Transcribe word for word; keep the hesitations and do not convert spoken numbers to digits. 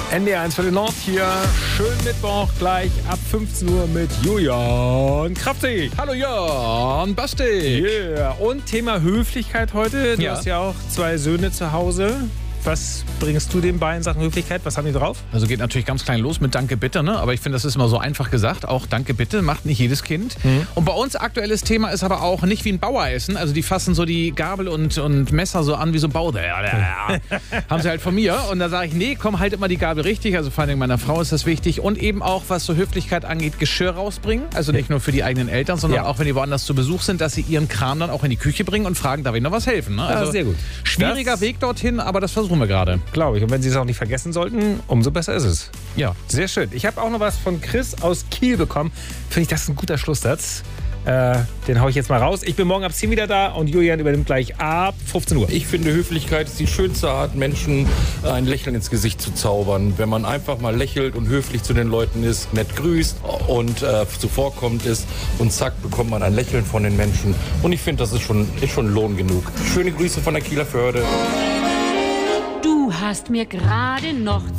N D R eins für den Nord hier. Schönen Mittwoch, gleich ab fünfzehn Uhr mit Julian Kraftig. Hallo Jan, Basti. Yeah. Und Thema Höflichkeit heute. Du Ja. hast ja auch zwei Söhne zu Hause. Was bringst du den bei in Sachen Höflichkeit? Was haben die drauf? Also geht natürlich ganz klein los mit Danke bitte, ne? Aber ich finde, das ist immer so einfach gesagt. Auch Danke bitte macht nicht jedes Kind. Mhm. Und bei uns aktuelles Thema ist aber auch nicht wie ein Baueressen. Also die fassen so die Gabel und, und Messer so an wie so ein Bauer. Haben sie halt von mir. Und da sage ich, nee, komm, halt immer die Gabel richtig. Also vor allem meiner Frau ist das wichtig. Und eben auch, was so Höflichkeit angeht, Geschirr rausbringen. Also nicht nur für die eigenen Eltern, sondern Ja. auch, wenn die woanders zu Besuch sind, dass sie ihren Kram dann auch in die Küche bringen und fragen, darf ich noch was helfen? Ne? Also Ja, sehr gut. Schwieriger Das- Weg dorthin, aber das versuchen wir gerade. Glaube ich. Und wenn sie es auch nicht vergessen sollten, umso besser ist es. Ja. Sehr schön. Ich habe auch noch was von Chris aus Kiel bekommen. Finde ich, das ist ein guter Schlusssatz. Äh, den hau ich jetzt mal raus. Ich bin morgen ab zehn wieder da und Julian übernimmt gleich ab fünfzehn Uhr. Ich finde, Höflichkeit ist die schönste Art, Menschen ein Lächeln ins Gesicht zu zaubern. Wenn man einfach mal lächelt und höflich zu den Leuten ist, nett grüßt und äh, zuvorkommend ist und zack, bekommt man ein Lächeln von den Menschen. Und ich finde, das ist schon, ist schon Lohn genug. Schöne Grüße von der Kieler Förde. Du hast mir gerade noch